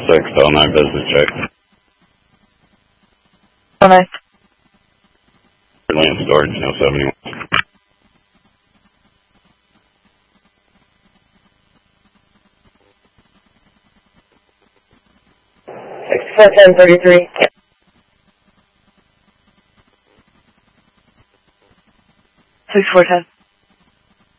6 till 9 business check. Oh, nice. Land storage, no 71. 1033. 6410.